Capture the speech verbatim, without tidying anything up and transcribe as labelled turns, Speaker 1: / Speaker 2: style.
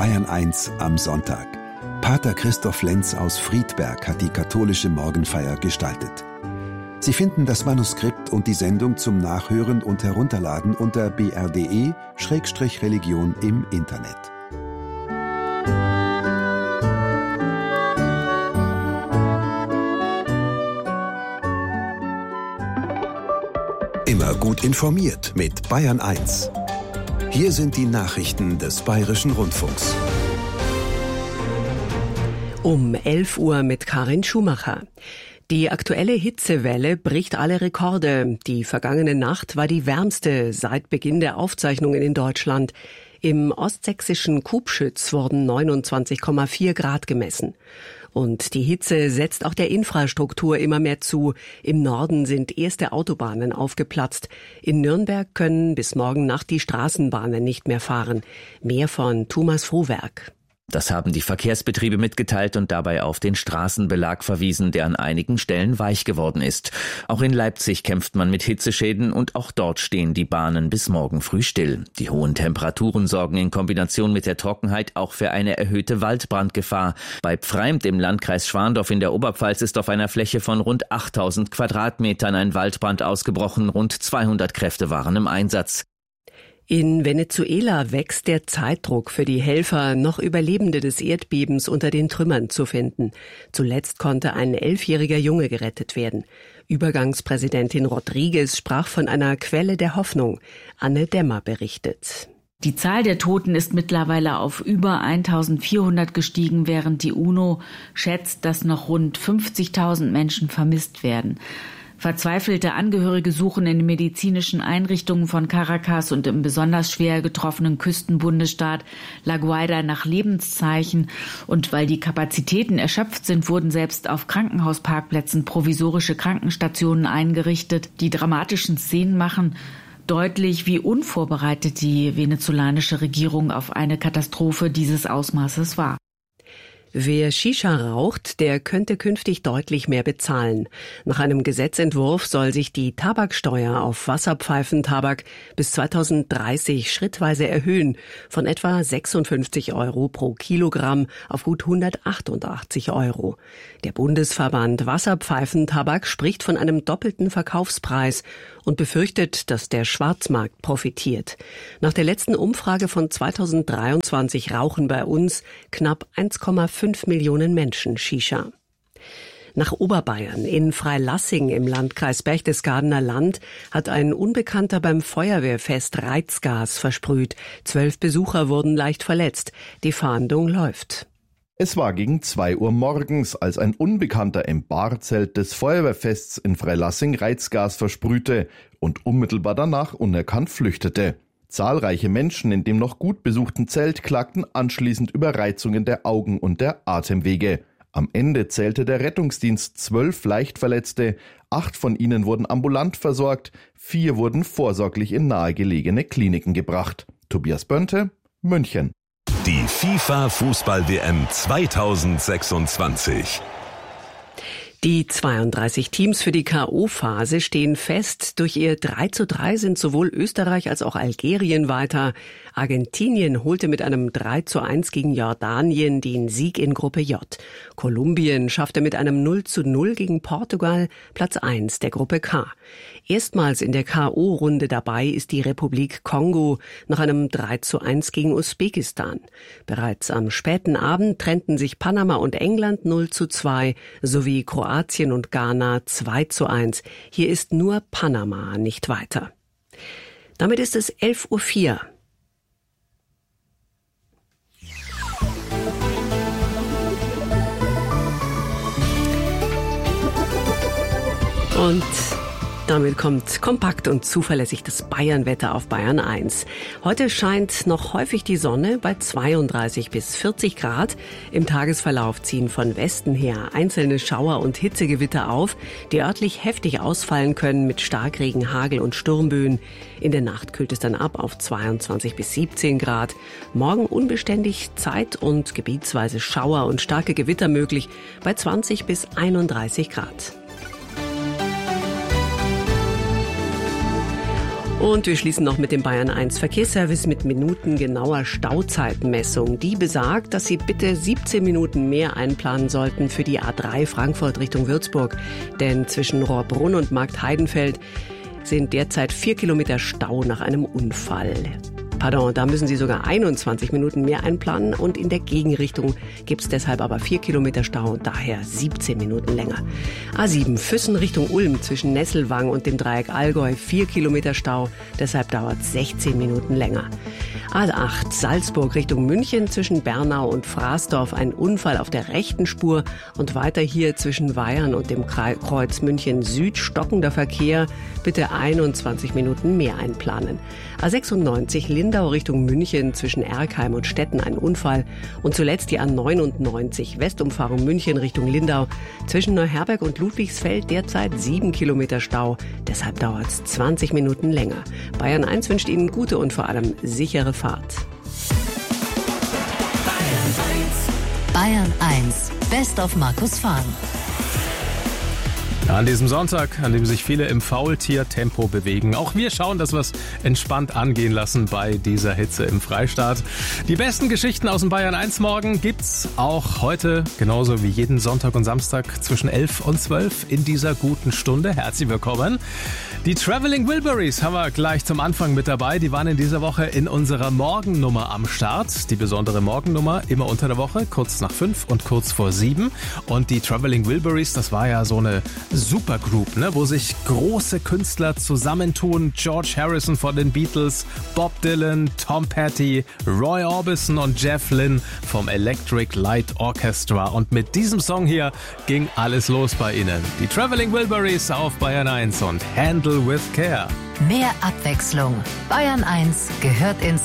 Speaker 1: Bayern eins am Sonntag. Pater Christoph Lenz aus Friedberg hat die katholische Morgenfeier gestaltet. Sie finden das Manuskript und die Sendung zum Nachhören und Herunterladen unter b r d e Schrägstrich Religion im Internet. Immer gut informiert mit Bayern eins. Hier sind die Nachrichten des Bayerischen Rundfunks.
Speaker 2: Um elf Uhr mit Karin Schumacher. Die aktuelle Hitzewelle bricht alle Rekorde. Die vergangene Nacht war die wärmste seit Beginn der Aufzeichnungen in Deutschland. Im ostsächsischen Kubschütz wurden neunundzwanzig Komma vier Grad gemessen. Und die Hitze setzt auch der Infrastruktur immer mehr zu. Im Norden sind erste Autobahnen aufgeplatzt. In Nürnberg können bis morgen Nacht die Straßenbahnen nicht mehr fahren. Mehr von Thomas Frohwerk.
Speaker 3: Das haben die Verkehrsbetriebe mitgeteilt und dabei auf den Straßenbelag verwiesen, der an einigen Stellen weich geworden ist. Auch in Leipzig kämpft man mit Hitzeschäden und auch dort stehen die Bahnen bis morgen früh still. Die hohen Temperaturen sorgen in Kombination mit der Trockenheit auch für eine erhöhte Waldbrandgefahr. Bei Pfreimt im Landkreis Schwandorf in der Oberpfalz ist auf einer Fläche von rund achttausend Quadratmetern ein Waldbrand ausgebrochen. Rund zweihundert Kräfte waren im Einsatz.
Speaker 2: In Venezuela wächst der Zeitdruck für die Helfer, noch Überlebende des Erdbebens unter den Trümmern zu finden. Zuletzt konnte ein elfjähriger Junge gerettet werden. Übergangspräsidentin Rodriguez sprach von einer Quelle der Hoffnung. Anne Dämmer berichtet.
Speaker 4: Die Zahl der Toten ist mittlerweile auf über eintausendvierhundert gestiegen, während die UNO schätzt, dass noch rund fünfzigtausend Menschen vermisst werden. Verzweifelte Angehörige suchen in den medizinischen Einrichtungen von Caracas und im besonders schwer getroffenen Küstenbundesstaat La Guaira nach Lebenszeichen. Und weil die Kapazitäten erschöpft sind, wurden selbst auf Krankenhausparkplätzen provisorische Krankenstationen eingerichtet. Die dramatischen Szenen machen deutlich, wie unvorbereitet die venezolanische Regierung auf eine Katastrophe dieses Ausmaßes war.
Speaker 2: Wer Shisha raucht, der könnte künftig deutlich mehr bezahlen. Nach einem Gesetzentwurf soll sich die Tabaksteuer auf Wasserpfeifentabak bis zweitausenddreißig schrittweise erhöhen, von etwa sechsundfünfzig Euro pro Kilogramm auf gut hundertachtundachtzig Euro. Der Bundesverband Wasserpfeifentabak spricht von einem doppelten Verkaufspreis und befürchtet, dass der Schwarzmarkt profitiert. Nach der letzten Umfrage von zweitausenddreiundzwanzig rauchen bei uns knapp eins Komma fünf Millionen Menschen Shisha. Nach Oberbayern, in Freilassing im Landkreis Berchtesgadener Land, hat ein Unbekannter beim Feuerwehrfest Reizgas versprüht. Zwölf Besucher wurden leicht verletzt. Die Fahndung läuft.
Speaker 5: Es war gegen zwei Uhr morgens, als ein Unbekannter im Barzelt des Feuerwehrfests in Freilassing Reizgas versprühte und unmittelbar danach unerkannt flüchtete. Zahlreiche Menschen in dem noch gut besuchten Zelt klagten anschließend über Reizungen der Augen und der Atemwege. Am Ende zählte der Rettungsdienst zwölf Leichtverletzte, acht von ihnen wurden ambulant versorgt, vier wurden vorsorglich in nahegelegene Kliniken gebracht. Tobias Bönte, München.
Speaker 6: Die FIFA-Fußball-W M zweitausendsechsundzwanzig.
Speaker 2: Die zweiunddreißig Teams für die K O-Phase stehen fest. Durch ihr drei zu drei sind sowohl Österreich als auch Algerien weiter. Argentinien holte mit einem drei zu eins gegen Jordanien den Sieg in Gruppe J. Kolumbien schaffte mit einem null zu null gegen Portugal Platz eins der Gruppe K. Erstmals in der K O-Runde dabei ist die Republik Kongo nach einem drei zu eins gegen Usbekistan. Bereits am späten Abend trennten sich Panama und England null zu zwei sowie Kroatien und Ghana zwei zu eins. Hier ist nur Panama nicht weiter. Damit ist es elf Uhr vier. Und damit kommt kompakt und zuverlässig das Bayernwetter auf Bayern eins. Heute scheint noch häufig die Sonne bei zweiunddreißig bis vierzig Grad. Im Tagesverlauf ziehen von Westen her einzelne Schauer und Hitzegewitter auf, die örtlich heftig ausfallen können mit Starkregen, Hagel und Sturmböen. In der Nacht kühlt es dann ab auf zweiundzwanzig bis siebzehn Grad. Morgen unbeständig Zeit- und gebietsweise Schauer und starke Gewitter möglich bei zwanzig bis einunddreißig Grad. Und wir schließen noch mit dem Bayern eins Verkehrsservice mit minutengenauer Stauzeitmessung. Die besagt, dass Sie bitte siebzehn Minuten mehr einplanen sollten für die A drei Frankfurt Richtung Würzburg. Denn zwischen Rohrbrunn und Marktheidenfeld sind derzeit vier Kilometer Stau nach einem Unfall. Pardon, da müssen Sie sogar einundzwanzig Minuten mehr einplanen und in der Gegenrichtung gibt es deshalb aber vier Kilometer Stau und daher siebzehn Minuten länger. A sieben Füssen Richtung Ulm zwischen Nesselwang und dem Dreieck Allgäu vier Kilometer Stau, deshalb dauert es sechzehn Minuten länger. A acht Salzburg Richtung München zwischen Bernau und Fraßdorf ein Unfall auf der rechten Spur und weiter hier zwischen Weyern und dem Kreuz München Süd stockender Verkehr, bitte einundzwanzig Minuten mehr einplanen. A sechsundneunzig Lindau Richtung München zwischen Erkheim und Stetten ein Unfall und zuletzt die A neunundneunzig Westumfahrung München Richtung Lindau zwischen Neuherberg und Ludwigsfeld derzeit sieben Kilometer Stau, deshalb dauert es zwanzig Minuten länger. Bayern eins wünscht Ihnen gute und vor allem sichere Fahrt.
Speaker 7: Bayern eins, Best of Markus Fahn.
Speaker 8: An diesem Sonntag, an dem sich viele im Faultier-Tempo bewegen. Auch wir schauen, dass wir es entspannt angehen lassen bei dieser Hitze im Freistaat. Die besten Geschichten aus dem Bayern eins Morgen gibt's auch heute, genauso wie jeden Sonntag und Samstag zwischen elf und zwölf in dieser guten Stunde. Herzlich willkommen. Die Traveling Wilburys haben wir gleich zum Anfang mit dabei. Die waren in dieser Woche in unserer Morgennummer am Start. Die besondere Morgennummer immer unter der Woche, kurz nach fünf und kurz vor sieben. Und die Traveling Wilburys, das war ja so eine Supergroup, ne, wo sich große Künstler zusammentun. George Harrison von den Beatles, Bob Dylan, Tom Petty, Roy Orbison und Jeff Lynne vom Electric Light Orchestra. Und mit diesem Song hier ging alles los bei ihnen. Die Traveling Wilburys auf Bayern eins und Handle with Care.
Speaker 7: Mehr Abwechslung. Bayern eins gehört ins